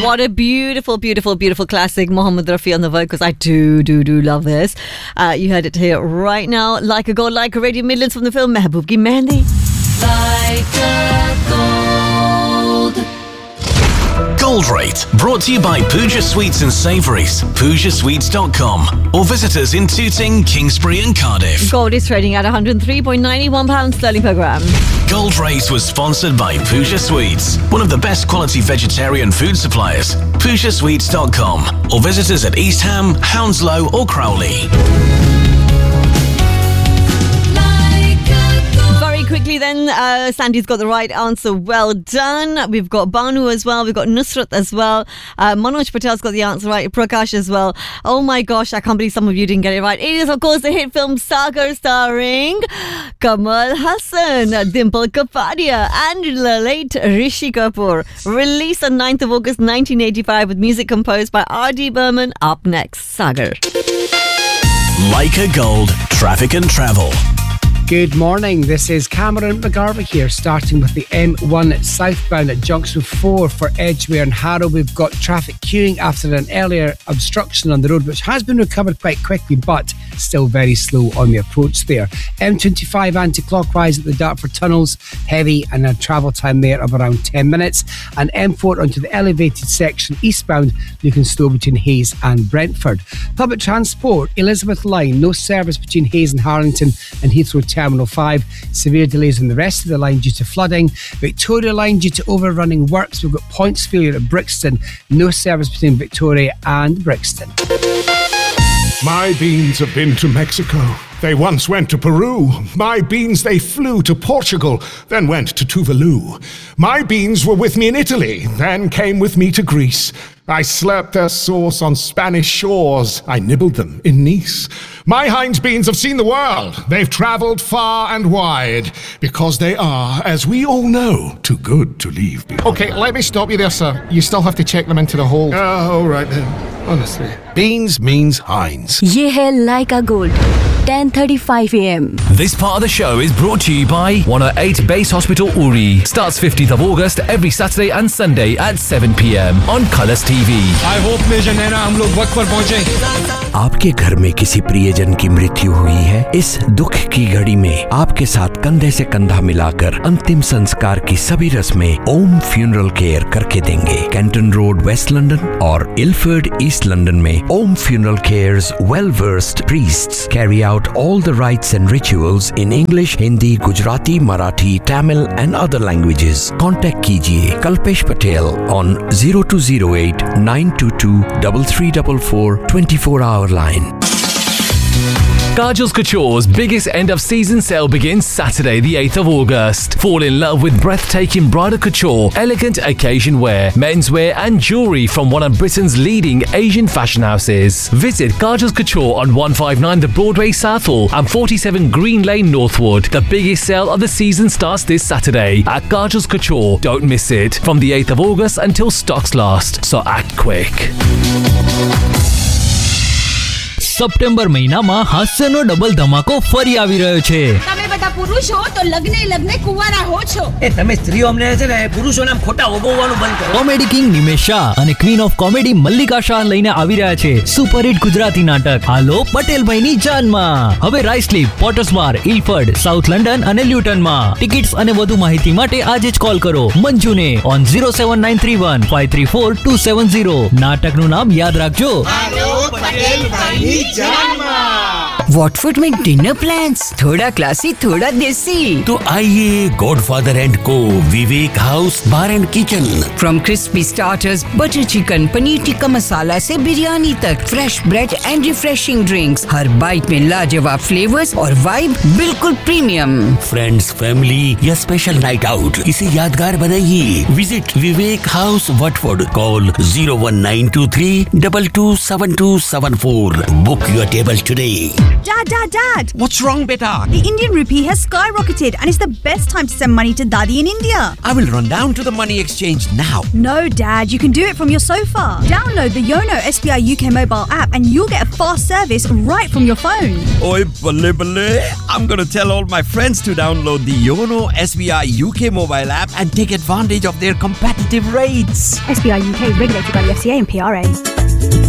What a beautiful, beautiful, beautiful classic. Mohammed Rafi on the vocals. I do love this. You heard it here right now. Like a God, like a Radio Midlands from the film Mehboob Ki Mehndi. Like a gold. Gold Rate, brought to you by Pooja Sweets and Savouries, PoojaSweets.com, or visit us in Tooting, Kingsbury and Cardiff. Gold is trading at £103.91 sterling per gram. Gold Rate was sponsored by Pooja Sweets, one of the best quality vegetarian food suppliers. PoojaSweets.com, or visit us at East Ham, Hounslow or Crowley. Quickly then, Sandy's got the right answer. Well done. We've got Banu as well. We've got Nusrat as well. Manoj Patel's got the answer right. Prakash as well. Oh my gosh, I can't believe some of you didn't get it right. It is, of course, the hit film Sagar starring Kamal Hassan, Dimple Kapadia and the late Rishi Kapoor. Released on 9th of August 1985 with music composed by R.D. Burman. Up next, Sagar. Like a Gold, traffic and travel. Good morning, this is Cameron McGarvey here, starting with the M1 southbound at junction 4 for Edgware and Harrow. We've got traffic queuing after an earlier obstruction on the road, which has been recovered quite quickly, but still very slow on the approach there. M25 anti-clockwise at the Dartford tunnels, heavy and a travel time there of around 10 minutes. And M4 onto the elevated section eastbound, looking slow between Hayes and Brentford. Public transport, Elizabeth Line, no service between Hayes and Harlington and Heathrow Terminal 5. Severe delays on the rest of the line due to flooding. Victoria Line due to overrunning works. We've got points failure at Brixton. No service between Victoria and Brixton. My beans have been to Mexico. They once went to Peru. My beans, they flew to Portugal, then went to Tuvalu. My beans were with me in Italy, then came with me to Greece. I slurped their sauce on Spanish shores. I nibbled them in Nice. My Heinz beans have seen the world. They've travelled far and wide, because they are, as we all know, too good to leave behind. Okay, let me stop you there, sir. You still have to check them into the hold. All right then, honestly. Beans means Heinz. ये है Like a Gold, 10:35 a.m. This part of the show is brought to you by 108 Base Hospital Uri. Starts 15th of August every Saturday and Sunday at 7 p.m. on Colours TV. I hope major नैना हम लोग वक्त पर पहुंचे। आपके घर में किसी प्रियजन की मृत्यु हुई है? इस दुख की घड़ी में आपके साथ कंधे से कंधा मिलाकर अंतिम संस्कार की सभी रस्में ओम फ्यूनरल केयर करके देंगे। कैंटन रोड वेस्ट लंदन और इलफर्ड ईस्ट लंदन में ओम funeral cares well versed priests carry out all the rites and rituals in English, Hindi, Gujarati, Marathi, Tamil and other languages. Contact कीजिए Kalpesh Patel on 0208 922 3344 24-hour line. Kajal's Couture's biggest end-of-season sale begins Saturday, the 8th of August. Fall in love with breathtaking bridal couture, elegant occasion wear, menswear and jewellery from one of Britain's leading Asian fashion houses. Visit Kajal's Couture on 159 The Broadway Southall and 47 Green Lane Northwood. The biggest sale of the season starts this Saturday at Kajal's Couture. Don't miss it. From the 8th of August until stocks last, so act quick. September મહિનામાં હાસ્યનો double ધમાકો ફરી આવી રહ્યો છે. તમે બધા પુરુષો તો લગ્ને કુંવારા હો છો. એ તમે સ્ત્રીઓ અમને છે ને પુરુષોને આમ ખોટા ઓગવવાનું બંધ કરો. કોમેડી કિંગ નિમેશ શાહ અને queen of comedy Mallika Shah લઈને આવી રહ્યા છે સુપરહિટ ગુજરાતી નાટક હાલો પટેલભાઈની જાનમાં. હવે રાઇસલીપ, પોટર્સ બાર, ઇલફર્ડ, સાઉથ લંડન અને લ્યુટનમાં. ટિકિટ્સ અને વધુ માહિતી માટે આજે જ કોલ કરો મંજુને ઓન 07931 534 270. નાટકનું નામ યાદ રાખજો, હાલો પટેલભાઈની वॉटफोर्ड में डिनर प्लान्स, थोड़ा क्लासी थोड़ा देसी। तो आइए गॉडफादर एंड को, विवेक house bar and kitchen. From crispy starters, butter chicken, paneer tikka masala से बिरयानी तक, fresh bread and refreshing drinks, her bite में लाजवाब फ्लेवर्स और वाइब बिल्कुल प्रीमियम। फ्रेंड्स, फैमिली या स्पेशल नाइट आउट, इसे यादगार बनाइए। Visit Vivek house Watford, call 01923 227274. Book your table today. Dad! What's wrong, beta? The Indian rupee has skyrocketed and it's the best time to send money to Dadi in India. I will run down to the money exchange now. No, Dad, you can do it from your sofa. Download the Yono SBI UK mobile app and you'll get a fast service right from your phone. Oi, balle balle. I'm gonna tell all my friends to download the Yono SBI UK mobile app and take advantage of their competitive rates. SBI UK regulated by the FCA and PRA.